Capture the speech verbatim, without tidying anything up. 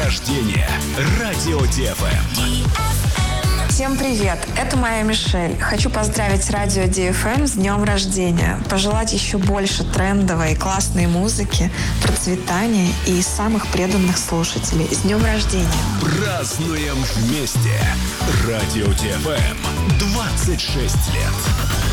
рождения. Радио ди-эф-эм. Всем привет, это моя Мишель. Хочу поздравить Радио ди-эф-эм с днем рождения. Пожелать еще больше трендовой и классной музыки, процветания и самых преданных слушателей. С днем рождения! Празднуем вместе! Радио ди-эф-эм. двадцать шесть лет.